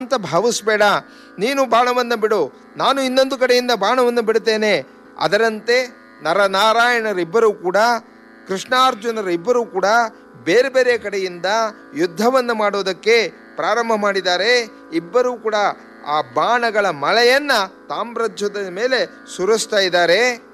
ಅಂತ ಭಾವಿಸ್ಬೇಡ, ನೀನು ಬಾಣವನ್ನು ಬಿಡು, ನಾನು ಇನ್ನೊಂದು ಕಡೆಯಿಂದ ಬಾಣವನ್ನು ಬಿಡುತ್ತೇನೆ. ಅದರಂತೆ ನರನಾರಾಯಣರಿಬ್ಬರೂ ಕೂಡ, ಕೃಷ್ಣಾರ್ಜುನರಿಬ್ಬರೂ ಕೂಡ ಬೇರೆ ಬೇರೆ ಕಡೆಯಿಂದ ಯುದ್ಧವನ್ನು ಮಾಡೋದಕ್ಕೆ ಪ್ರಾರಂಭ ಮಾಡಿದ್ದಾರೆ. ಇಬ್ಬರೂ ಕೂಡ ಆ ಬಾಣಗಳ ಮಳೆಯನ್ನು ತಾಮ್ರಧ್ವಜದ ಮೇಲೆ ಸುರಿಸ್ತಾ ಇದ್ದಾರೆ.